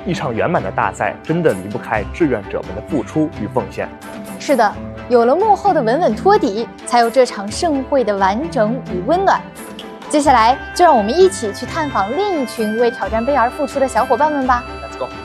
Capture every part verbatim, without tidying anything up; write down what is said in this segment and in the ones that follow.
一场圆满的大赛真的离不开志愿者们的付出与奉献。 是的，有了幕后的稳稳托底，才有这场盛会的完整与温暖。接下来，就让我们一起去探访另一群为挑战杯而付出的小伙伴们吧。 Let's go！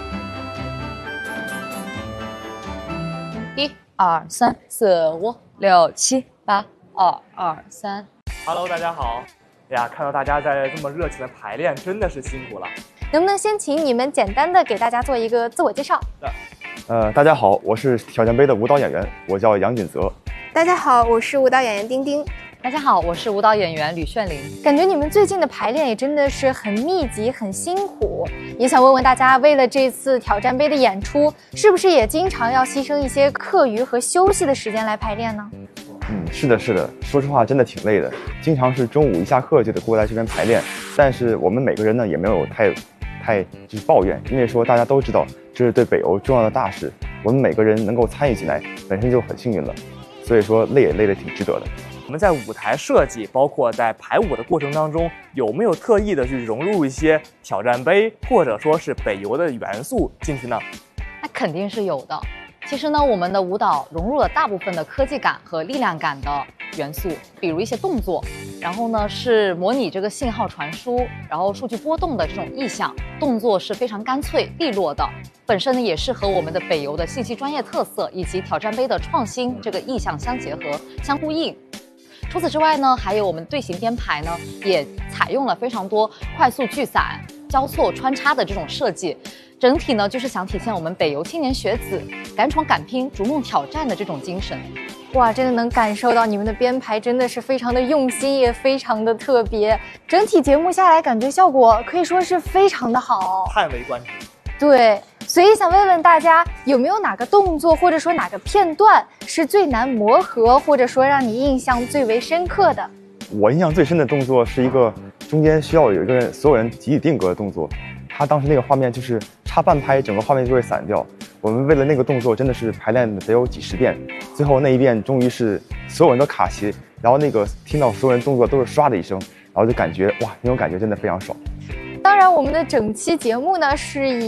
一二三四五六七八，二二三。 Hello， 大家好。哎呀，看到大家在这么热情的排练，真的是辛苦了。 能不能先请你们简单的给大家做一个自我介绍？ 呃，大家好，我是挑战杯的舞蹈演员，我叫杨锦泽。 大家好，我是舞蹈演员丁丁。 大家好，我是舞蹈演员吕炫玲。 感觉你们最近的排练也真的是很密集、很辛苦，也想问问大家，为了这次挑战杯的演出，是不是也经常要牺牲一些课余和休息的时间来排练呢？ 嗯，是的，是的，说实话真的挺累的，经常是中午一下课就得过来这边排练，但是我们每个人呢也没有太太就是抱怨，因为说大家都知道这是对北欧重要的大事，我们每个人能够参与进来，本身就很幸运了，所以说累也累得挺值得的。 我们在舞台设计，包括在排舞的过程当中，有没有特意的去融入一些挑战杯或者说是北邮的元素进去呢？ 那肯定是有的。其实呢，我们的舞蹈融入了大部分的科技感和力量感的元素，比如一些动作，然后呢是模拟这个信号传输，然后数据波动的这种意象，动作是非常干脆利落的。本身呢也是和我们的北邮的信息专业特色以及挑战杯的创新这个意象相结合、相呼应。除此之外呢，还有我们队形编排呢，也采用了非常多快速聚散、交错穿插的这种设计。整体呢，就是想体现我们北邮青年学子敢闯敢拼、逐梦挑战的这种精神。 哇，真的能感受到你们的编排真的是非常的用心，也非常的特别。整体节目下来，感觉效果可以说是非常的好， 叹为观止。 对，所以想问问大家，有没有哪个动作或者说哪个片段是最难磨合，或者说让你印象最为深刻的？ 我印象最深的动作是一个中间需要有一个人所有人集体定格的动作，他当时那个画面就是差半拍，整个画面就会散掉。我们为了那个动作真的是排练得有几十遍，最后那一遍终于是所有人都卡齐，然后那个听到所有人动作都是唰的一声，然后就感觉哇，那种感觉真的非常爽。 当然，我们的整期节目呢是以